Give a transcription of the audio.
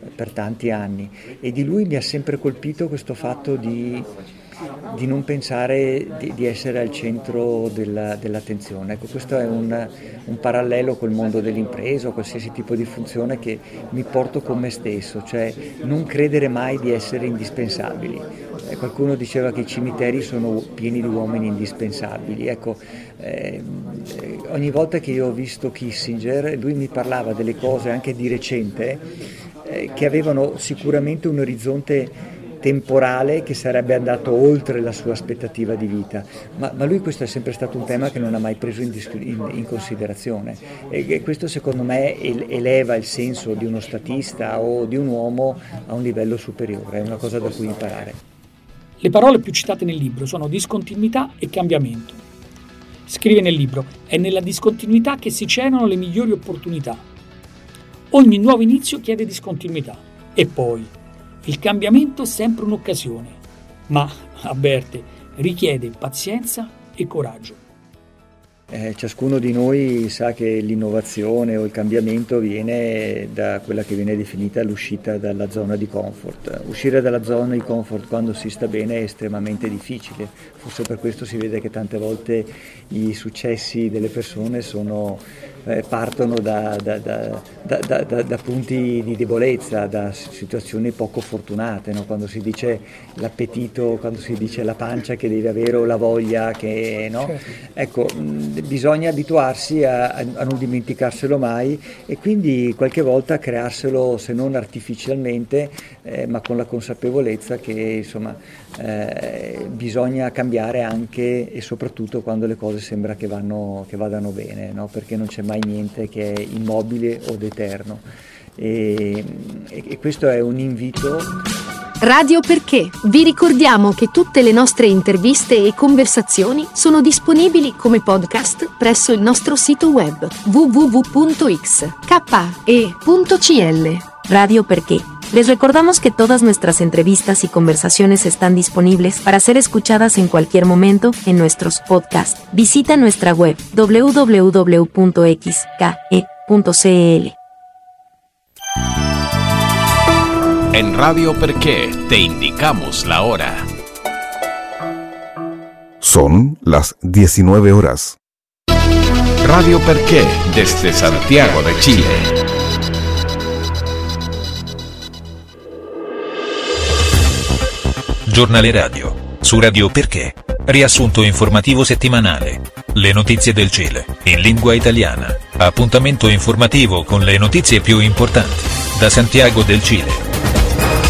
per tanti anni, e di lui mi ha sempre colpito questo fatto di non pensare di essere al centro dell'attenzione. Ecco, questo è un parallelo col mondo dell'impresa o qualsiasi tipo di funzione che mi porto con me stesso, cioè non credere mai di essere indispensabili. Qualcuno diceva che i cimiteri sono pieni di uomini indispensabili. Ecco, ogni volta che io ho visto Kissinger, lui mi parlava delle cose anche di recente che avevano sicuramente un orizzonte temporale che sarebbe andato oltre la sua aspettativa di vita, ma lui questo è sempre stato un tema che non ha mai preso in considerazione, e questo secondo me eleva il senso di uno statista o di un uomo a un livello superiore, è una cosa da cui imparare. Le parole più citate nel libro sono discontinuità e cambiamento. Scrive nel libro: è nella discontinuità che si celano le migliori opportunità. Ogni nuovo inizio chiede discontinuità, e poi il cambiamento è sempre un'occasione, ma, avverte, richiede pazienza e coraggio. Ciascuno di noi sa che l'innovazione o il cambiamento viene da quella che viene definita l'uscita dalla zona di comfort. Uscire dalla zona di comfort quando si sta bene è estremamente difficile, forse per questo si vede che tante volte i successi delle persone partono da punti di debolezza, da situazioni poco fortunate, no? Quando si dice l'appetito, quando si dice la pancia che deve avere o la voglia che no? Ecco, bisogna abituarsi a non dimenticarselo mai, e quindi qualche volta crearselo, se non artificialmente, ma con la consapevolezza che insomma bisogna cambiare anche e soprattutto quando le cose sembra che vadano bene, no? Perché non c'è mai niente che è immobile o eterno, e questo è un invito. Radio Perché. Vi ricordiamo che tutte le nostre interviste e conversazioni sono disponibili come podcast presso il nostro sito web www.xke.cl. Radio Perché. Les recordamos que todas nuestras entrevistas y conversaciones están disponibles para ser escuchadas en cualquier momento en nuestros podcasts. Visita nuestra web www.xke.cl. En Radio Perché te indicamos la hora. Son las 19 horas. Radio Perché desde Santiago de Chile. Giornale radio su Radio Perché. Riassunto informativo settimanale. Le notizie del Cile in lingua italiana. Appuntamento informativo con le notizie più importanti da Santiago del Cile.